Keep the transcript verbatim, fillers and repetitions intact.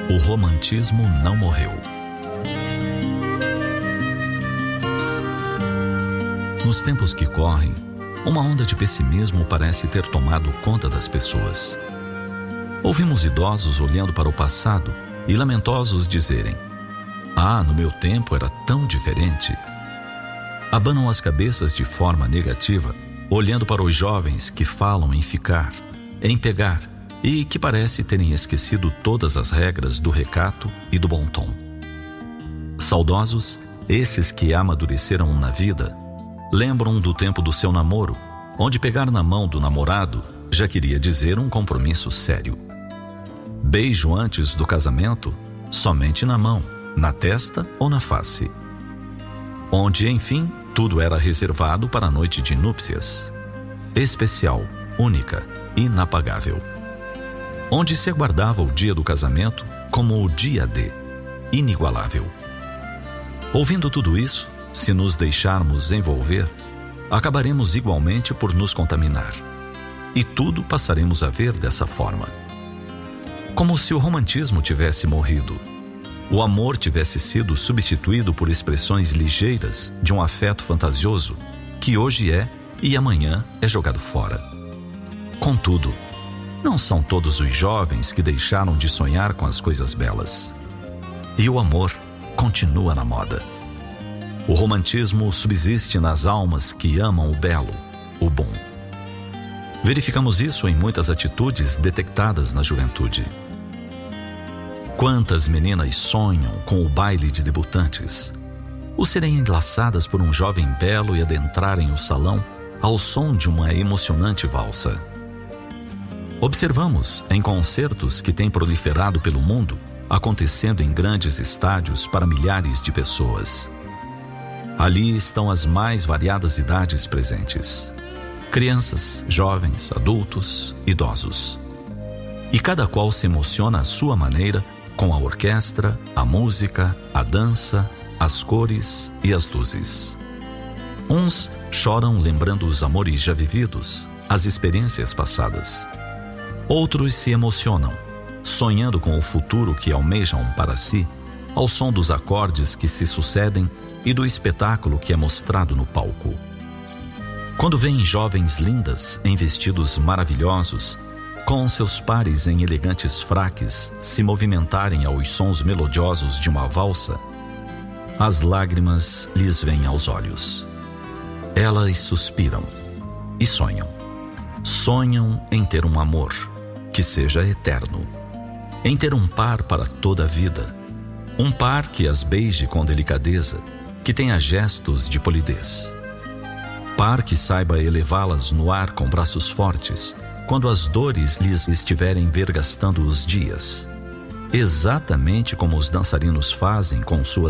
O romantismo não morreu. Nos tempos que correm, uma onda de pessimismo parece ter tomado conta das pessoas. Ouvimos idosos olhando para o passado e lamentosos dizerem: "Ah, no meu tempo era tão diferente." Abanam as cabeças de forma negativa, olhando para os jovens que falam em ficar, em pegar, e que parece terem esquecido todas as regras do recato e do bom tom. Saudosos, esses que amadureceram na vida, lembram do tempo do seu namoro, onde pegar na mão do namorado já queria dizer um compromisso sério. Beijo antes do casamento, somente na mão, na testa ou na face. Onde, enfim, tudo era reservado para a noite de núpcias. Especial, única, inapagável. Onde se aguardava o dia do casamento como o dia D, inigualável. Ouvindo tudo isso, se nos deixarmos envolver, acabaremos igualmente por nos contaminar. E tudo passaremos a ver dessa forma. Como se o romantismo tivesse morrido. O amor tivesse sido substituído por expressões ligeiras de um afeto fantasioso, que hoje é e amanhã é jogado fora. Contudo, não são todos os jovens que deixaram de sonhar com as coisas belas. E o amor continua na moda. O romantismo subsiste nas almas que amam o belo, o bom. Verificamos isso em muitas atitudes detectadas na juventude. Quantas meninas sonham com o baile de debutantes, ou serem enlaçadas por um jovem belo e adentrarem o salão ao som de uma emocionante valsa. Observamos em concertos que têm proliferado pelo mundo, acontecendo em grandes estádios para milhares de pessoas. Ali estão as mais variadas idades presentes: crianças, jovens, adultos, idosos. E cada qual se emociona à sua maneira com a orquestra, a música, a dança, as cores e as luzes. Uns choram lembrando os amores já vividos, as experiências passadas. Outros se emocionam, sonhando com o futuro que almejam para si, ao som dos acordes que se sucedem e do espetáculo que é mostrado no palco. Quando veem jovens lindas em vestidos maravilhosos, com seus pares em elegantes fraques se movimentarem aos sons melodiosos de uma valsa, as lágrimas lhes vêm aos olhos. Elas suspiram e sonham. Sonham em ter um amor que seja eterno, em ter um par para toda a vida, um par que as beije com delicadeza, que tenha gestos de polidez, par que saiba elevá-las no ar com braços fortes, quando as dores lhes estiverem vergastando os dias, exatamente como os dançarinos fazem com suas